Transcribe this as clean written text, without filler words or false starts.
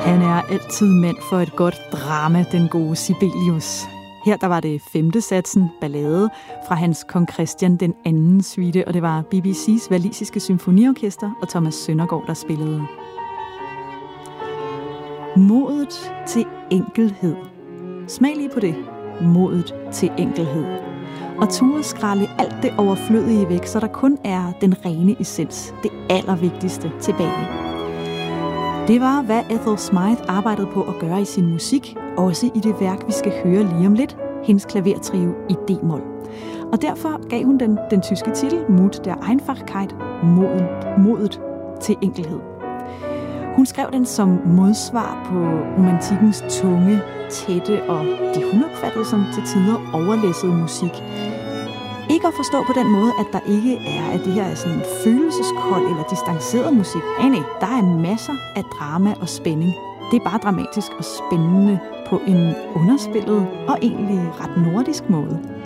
Han er altid mand for et godt drama, den gode Sibelius. Her der var det 5. satsen, ballade, fra hans Kong Christian den anden suite, og det var BBC's walisiske symfoniorkester og Thomas Søndergaard, der spillede. Modet til enkelhed. Smag lige på det. Modet til enkelhed. Og ture skrælle alt det overflødige væk, så der kun er den rene essens, det allervigtigste tilbage. Det var, hvad Ethel Smyth arbejdede på at gøre i sin musik, også i det værk, vi skal høre lige om lidt, hendes klavertrio i D-mol. Og derfor gav hun den tyske titel Mut der Einfachkeit, modet til enkelhed. Hun skrev den som modsvar på romantikkens tunge, tætte og det hun opfattede som til tider overlæssede musik. Ikke at forstå på den måde, at der ikke er, at det her er sådan følelseskold eller distanceret musik. Nej, der er masser af drama og spænding. Det er bare dramatisk og spændende på en underspillet og egentlig ret nordisk måde.